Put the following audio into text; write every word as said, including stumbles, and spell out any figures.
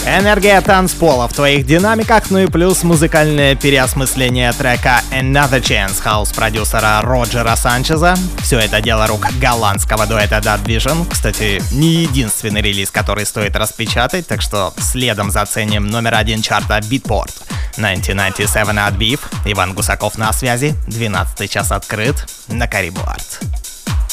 Энергия танцпола в твоих динамиках, ну и плюс музыкальное переосмысление трека Another Chance хаус-продюсера Роджера Санчеза. Все это дело рук голландского дуэта Dub Vision. Кстати, не единственный релиз, который стоит распечатать, так что следом заценим номер один чарта Beatport. тысяча девятьсот девяносто семь от Beef. Иван Гусаков на связи. двенадцатый час открыт на Карибу Арт.